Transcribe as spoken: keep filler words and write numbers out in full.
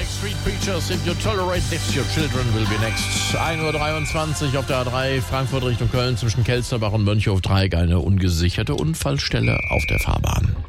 Backstreet Preachers, If You Tolerate This, Your Children Will Be Next. ein Uhr dreiundzwanzig auf der A drei, Frankfurt Richtung Köln zwischen Kelsterbach und Mönchhof-Dreieck. Eine ungesicherte Unfallstelle auf der Fahrbahn.